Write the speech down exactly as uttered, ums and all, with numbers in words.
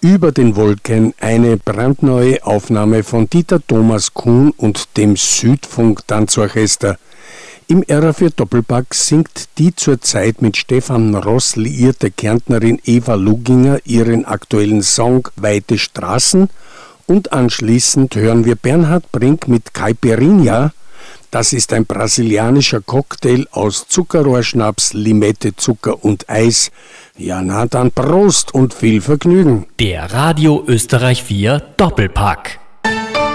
Über den Wolken, eine brandneue Aufnahme von Dieter Thomas Kuhn und dem Südfunk Tanzorchester. Im R A vier Doppelpack singt die zurzeit mit Stefan Ross liierte Kärntnerin Eva Luginger ihren aktuellen Song Weite Straßen und anschließend hören wir Bernhard Brink mit Caipirinha. Das ist ein brasilianischer Cocktail aus Zuckerrohrschnaps, Limette, Zucker und Eis. Ja, na dann Prost und viel Vergnügen. Der Radio Österreich vier Doppelpack.